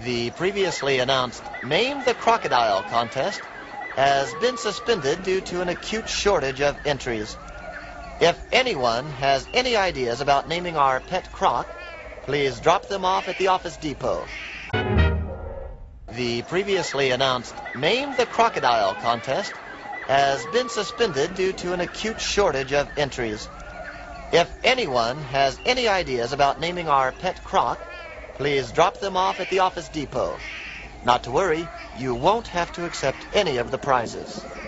The previously announced Name the Crocodile contest has been suspended due to an acute shortage of entries. If anyone has any ideas about naming our pet croc, please drop them off at the office depot. The previously announced Name the Crocodile contest has been suspended due to an acute shortage of entries. If anyone has any ideas about naming our pet croc, please drop them off at the office depot. Not to worry, you won't have to accept any of the prizes.